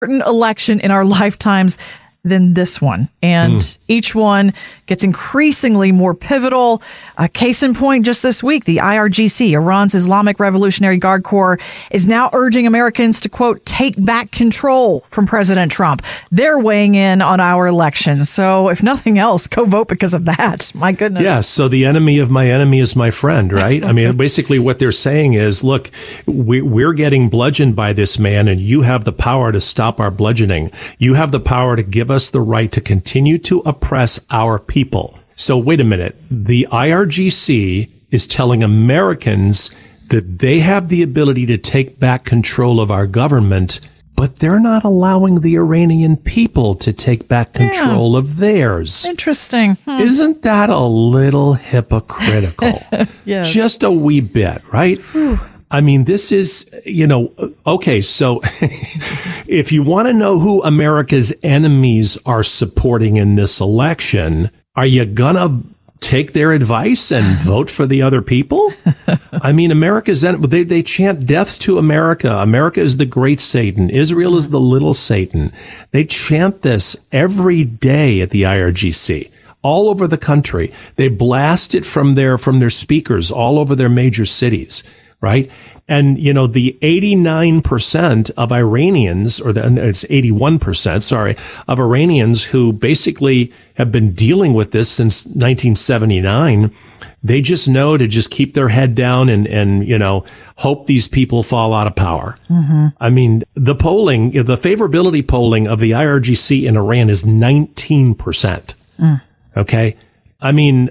election in our lifetimes than this one. And each one gets increasingly more pivotal. Case in point, just this week, the IRGC, Iran's Islamic Revolutionary Guard Corps, is now urging Americans to, quote, take back control from President Trump. They're weighing in on our election. So if nothing else, go vote because of that. My goodness. Yeah. So the enemy of my enemy is my friend, right? I mean, basically what they're saying is, look, we're getting bludgeoned by this man, and you have the power to stop our bludgeoning. You have the power to give us the right to continue to oppress our people. So wait a minute. The IRGC is telling Americans that they have the ability to take back control of our government, but they're not allowing the Iranian people to take back control of theirs. Interesting. Isn't that a little hypocritical? Yes. Just a wee bit, right? I mean, this is, okay, so if you want to know who America's enemies are supporting in this election, are you going to take their advice and vote for the other people? I mean, they chant death to America. America is the great Satan. Israel is the little Satan. They chant this every day at the IRGC. All over the country. They blast it from their speakers all over their major cities. Right. And, the 89% of Iranians, it's 81%, sorry, of Iranians who basically have been dealing with this since 1979, they just know to just keep their head down and hope these people fall out of power. Mm-hmm. I mean, the favorability polling of the IRGC in Iran is 19%. Okay. I mean,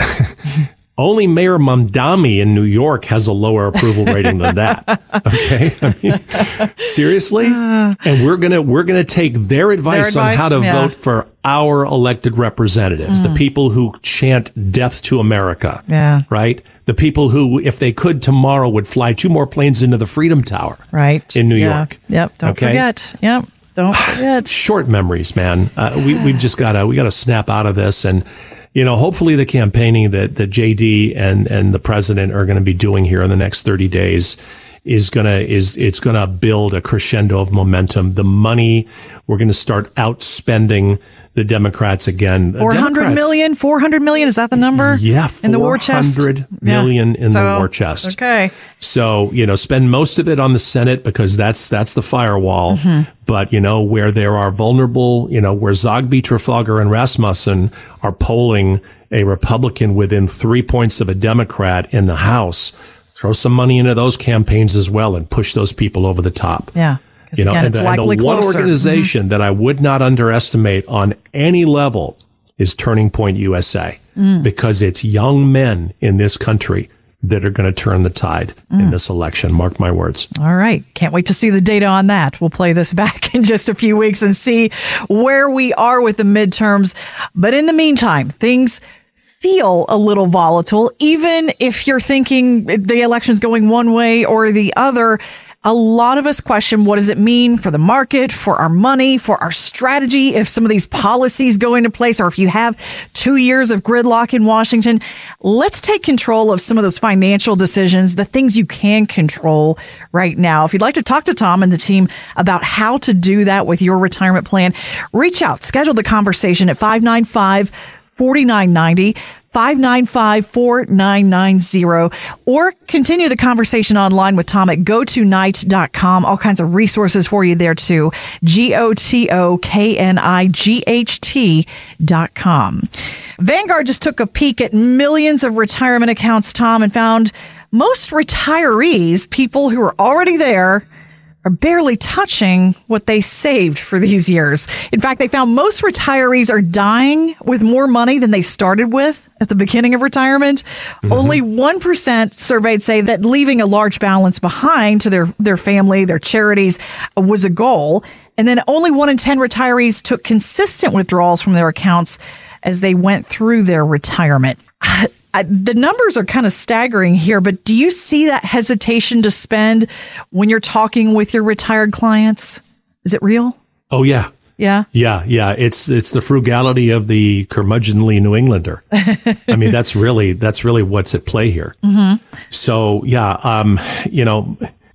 only Mayor Mamdani in New York has a lower approval rating than that. Okay. I mean, seriously? And we're going to take their advice on how to vote for our elected representatives, the people who chant death to America. Yeah. Right? The people who, if they could tomorrow, would fly 2 more planes into the Freedom Tower. Right. In New York. Yep. Don't forget. Yep. Don't forget. Short memories, man. We've just got to snap out of this. And, hopefully the campaigning that JD and the president are going to be doing here in the next 30 days it's going to build a crescendo of momentum. The money, we're going to start outspending the Democrats again. 400 million. Is that the number? Yeah. In the war chest. 400 million in the war chest. Okay. So, spend most of it on the Senate because that's the firewall. Mm-hmm. But, where there are vulnerable, where Zogby, Trafalgar, and Rasmussen are polling a Republican within 3 points of a Democrat in the House, throw some money into those campaigns as well and push those people over the top. Yeah. And the one organization that I would not underestimate on any level is Turning Point USA, because it's young men in this country that are going to turn the tide in this election. Mark my words. All right. Can't wait to see the data on that. We'll play this back in just a few weeks and see where we are with the midterms. But in the meantime, things feel a little volatile, even if you're thinking the election's going one way or the other. A lot of us question, what does it mean for the market, for our money, for our strategy, if some of these policies go into place, or if you have 2 years of gridlock in Washington? Let's take control of some of those financial decisions, the things you can control right now. If you'd like to talk to Tom and the team about how to do that with your retirement plan, reach out, schedule the conversation at 595-4990. 595-4990, or continue the conversation online with Tom at gotonight.com. All kinds of resources for you there too. GOTOKNIGHT.com. Vanguard just took a peek at millions of retirement accounts, Tom, and found most retirees, people who are already there, are barely touching what they saved for these years. In fact, they found most retirees are dying with more money than they started with at the beginning of retirement. Mm-hmm. Only 1% surveyed say that leaving a large balance behind to their family, their charities, was a goal. And then only 1 in 10 retirees took consistent withdrawals from their accounts as they went through their retirement. The numbers are kind of staggering here, but do you see that hesitation to spend when you're talking with your retired clients? Is it real? Oh, yeah. Yeah. Yeah. Yeah. It's the frugality of the curmudgeonly New Englander. I mean, that's really what's at play here. Mm-hmm. So, yeah,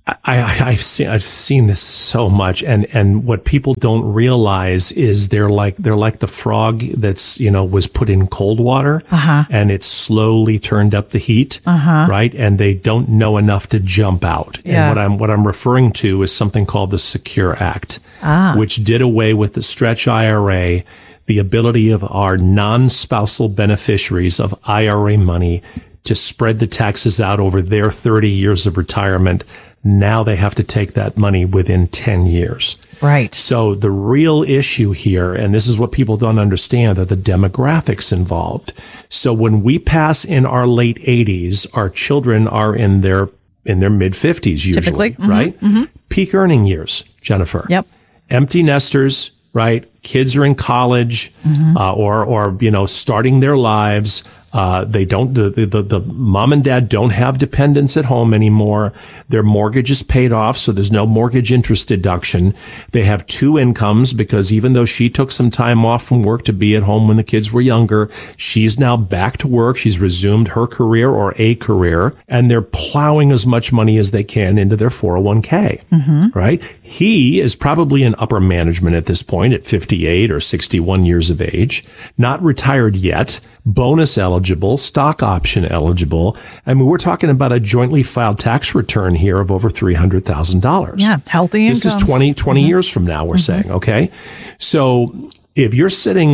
I've seen this so much, and what people don't realize is they're like the frog that's was put in cold water, and it's slowly turned up the heat, right? And they don't know enough to jump out. Yeah. And what I'm referring to is something called the Secure Act, which did away with the stretch IRA, the ability of our non-spousal beneficiaries of IRA money to spread the taxes out over their 30 years of retirement. Now they have to take that money within 10 years. Right. So the real issue here, and this is what people don't understand, are the demographics involved. So when we pass in our late 80s, our children are in their mid 50s usually, typically. Right? Peak earning years, Jennifer. Yep. Empty nesters, right? Kids are in college, or starting their lives. They don't, the mom and dad don't have dependents at home anymore. Their mortgage is paid off, so there's no mortgage interest deduction. They have two incomes because even though she took some time off from work to be at home when the kids were younger, she's now back to work. She's resumed her career or a career, and they're plowing as much money as they can into their 401k, right? He is probably in upper management at this point at 58 or 61 years of age, not retired yet, bonus eligible, stock option eligible. I mean, we're talking about a jointly filed tax return here of over $300,000. Yeah, healthy incomes. This is 20 years from now, we're saying, okay? So if you're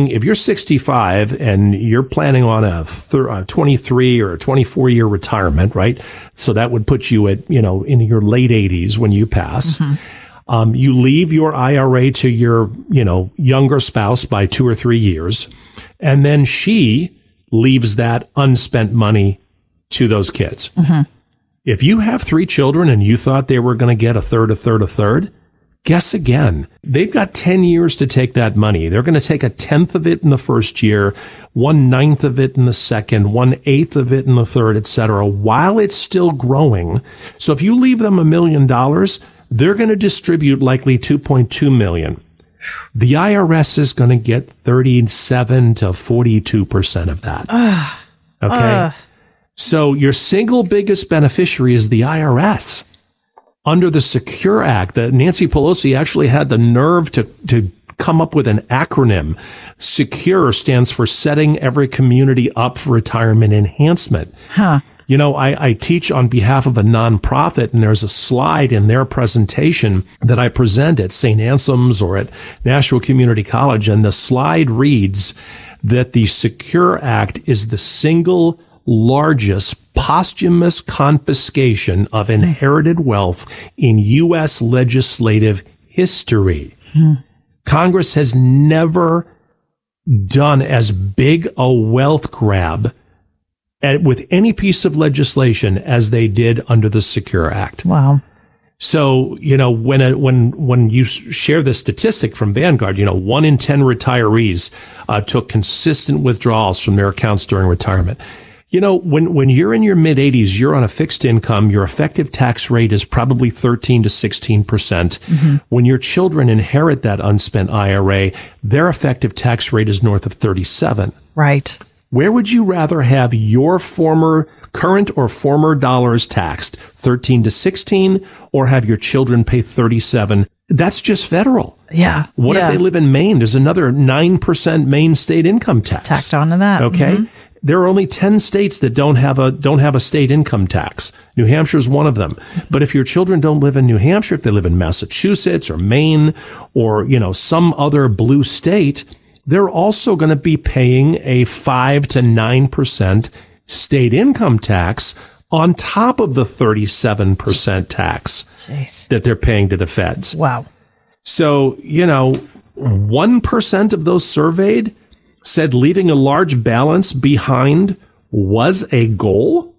65 and you're planning on a 23 or a 24-year retirement, right? So that would put you at, in your late 80s when you pass. You leave your IRA to your, younger spouse by 2 or 3 years, and then she leaves that unspent money to those kids. If you have 3 children and you thought they were going to get a third, guess again. They've got 10 years to take that money. They're going to take 1/10 of it in the first year, 1/9 of it in the second, 1/8 of it in the third, etc., while it's still growing. So if you leave them $1 million, they're going to distribute likely $2.2 million. The IRS is going to get 37 to 42% of that. Okay. So your single biggest beneficiary is the IRS. Under the Secure Act, that Nancy Pelosi actually had the nerve to come up with an acronym. SECURE stands for Setting Every Community Up for Retirement Enhancement. I teach on behalf of a nonprofit, and there's a slide in their presentation that I present at St. Anselm's or at Nashville Community College, and the slide reads that the Secure Act is the single largest posthumous confiscation of inherited wealth in U.S. legislative history. Congress has never done as big a wealth grab with any piece of legislation as they did under the Secure Act. Wow. So, when you share this statistic from Vanguard, 1 in 10 retirees took consistent withdrawals from their accounts during retirement. When you're in your mid 80s, you're on a fixed income, your effective tax rate is probably 13 to 16%. When your children inherit that unspent IRA, their effective tax rate is north of 37. Right. Where would you rather have your current or former dollars taxed, 13 to 16, or have your children pay 37? That's just federal. Yeah. What if they live in Maine? There's another 9% Maine state income tax. Tacked onto that. Okay. There are only 10 states that don't have a state income tax. New Hampshire's one of them. But if your children don't live in New Hampshire, if they live in Massachusetts or Maine or, some other blue state, they're also going to be paying a 5 to 9% state income tax on top of the 37% tax that they're paying to the feds. Wow. So, 1% of those surveyed said leaving a large balance behind was a goal.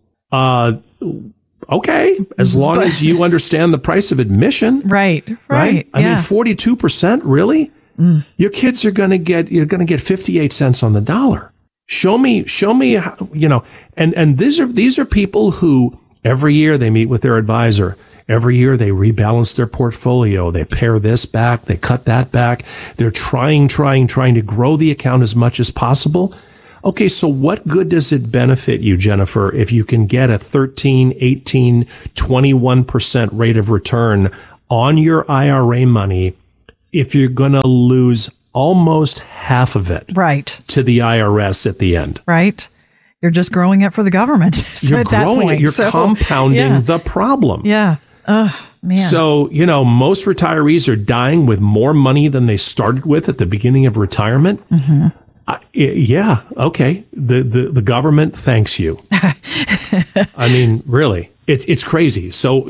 Okay, as long as you understand the price of admission. Right. I mean, 42%, really? Your kids you're going to get 58 cents on the dollar. Show me how, and these are people who every year they meet with their advisor. Every year they rebalance their portfolio. They pare this back. They cut that back. They're trying to grow the account as much as possible. Okay, so what good does it benefit you, Jennifer, if you can get a 13, 18, 21% rate of return on your IRA money if you're going to lose almost half of it right to the IRS at the end? Right. You're just growing it for the government. So You're growing it. You're compounding the problem. Yeah. Oh, man. So, most retirees are dying with more money than they started with at the beginning of retirement. Mm-hmm. Yeah. Okay. The government thanks you. I mean, really, it's crazy. So,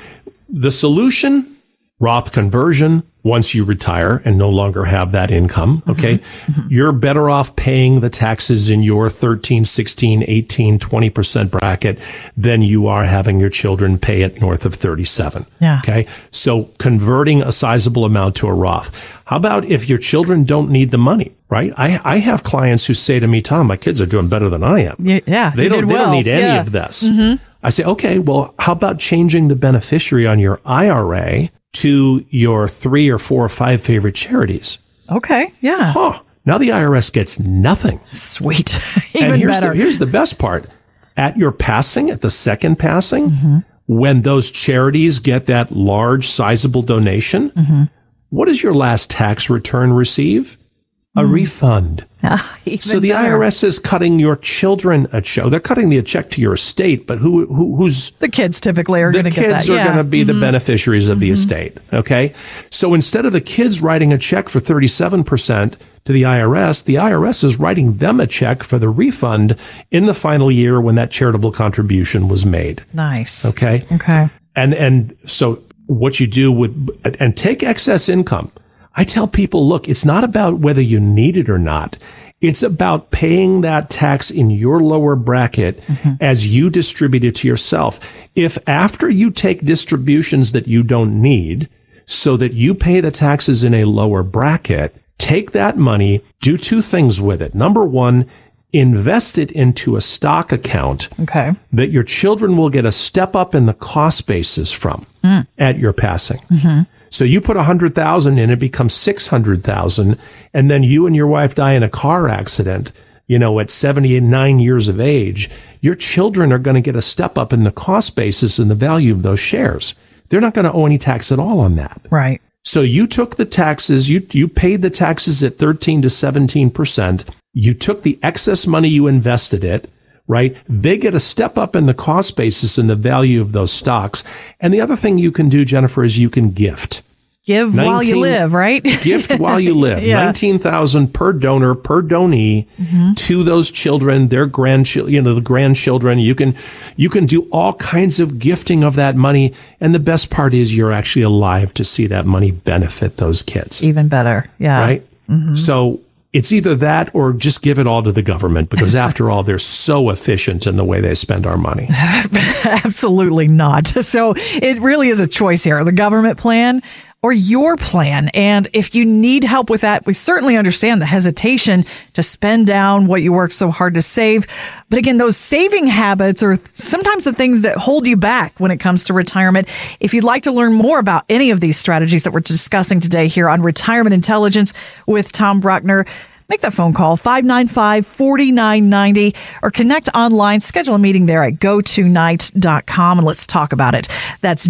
the solution, Roth conversion, once you retire and no longer have that income, okay, you're better off paying the taxes in your 13, 16, 18, 20% bracket than you are having your children pay it north of 37. Yeah. Okay. So converting a sizable amount to a Roth. How about if your children don't need the money, right? I have clients who say to me, Tom, my kids are doing better than I am. Yeah. They don't need any of this. I say, okay, well, how about changing the beneficiary on your IRA to your 3 or 4 or 5 favorite charities? Okay. Yeah. Now the IRS gets nothing. Sweet. Even and better. Here's the best part. At your passing, at the second passing, when those charities get that large, sizable donation, what does your last tax return receive? A refund. So the IRS is cutting your children a check. They're cutting the check to your estate, but who's the kids typically are going to get that. The kids are going to be the beneficiaries of the estate. Okay. So instead of the kids writing a check for 37% to the IRS is writing them a check for the refund in the final year when that charitable contribution was made. Nice. Okay. Okay. And so what you do and take excess income. I tell people, look, it's not about whether you need it or not. It's about paying that tax in your lower bracket as you distribute it to yourself. If after you take distributions that you don't need so that you pay the taxes in a lower bracket, take that money, do 2 things with it. Number 1, invest it into a stock account that your children will get a step up in the cost basis from at your passing. So you put $100,000 in, it becomes $600,000, and then you and your wife die in a car accident, at 79 years of age. Your children are going to get a step up in the cost basis and the value of those shares. They're not going to owe any tax at all on that. Right. So you took the taxes, you paid the taxes at 13 to 17%. You took the excess money, you invested it. Right? They get a step up in the cost basis and the value of those stocks. And the other thing you can do, Jennifer, is you can gift. Give while you live, right? Gift while you live. Yeah. $19,000 per donor, per donee to those children, their grandchildren, the grandchildren. You can do all kinds of gifting of that money. And the best part is you're actually alive to see that money benefit those kids. Even better. Yeah. Right? So it's either that or just give it all to the government, because after all, they're so efficient in the way they spend our money. Absolutely not. So it really is a choice here, the government plan or your plan. And if you need help with that, we certainly understand the hesitation to spend down what you work so hard to save. But again, those saving habits are sometimes the things that hold you back when it comes to retirement. If you'd like to learn more about any of these strategies that we're discussing today here on Retirement Intelligence with Tom Bruckner, make that phone call, 595-4990, or connect online. Schedule a meeting there at gotonight.com, and let's talk about it. That's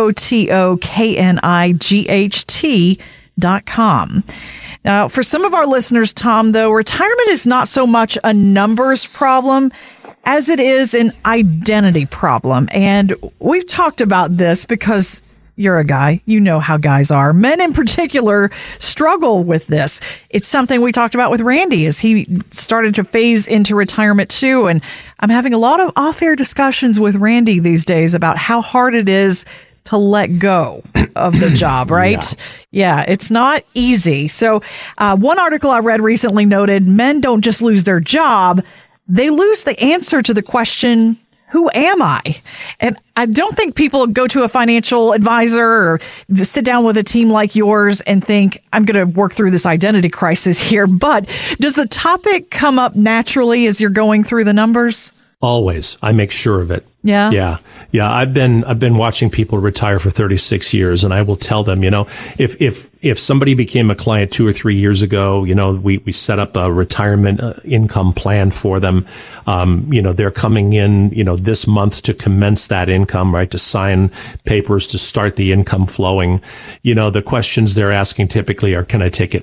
GOTOKNIGHT.com. Now, for some of our listeners, Tom, though, retirement is not so much a numbers problem as it is an identity problem. And we've talked about this because you're a guy. You know how guys are. Men in particular struggle with this. It's something we talked about with Randy as he started to phase into retirement too. And I'm having a lot of off-air discussions with Randy these days about how hard it is to let go of the job, right? Yeah, it's not easy. So one article I read recently noted men don't just lose their job, they lose the answer to the question, who am I? And I don't think people go to a financial advisor or just sit down with a team like yours and think, I'm going to work through this identity crisis here. But does the topic come up naturally as you're going through the numbers? Always. I make sure of it. Yeah. Yeah. Yeah, I've been watching people retire for 36 years, and I will tell them, if somebody became a client 2 or 3 years ago, we set up a retirement income plan for them. They're coming in, this month to commence that income, right? To sign papers to start the income flowing. The questions they're asking typically are, can I take it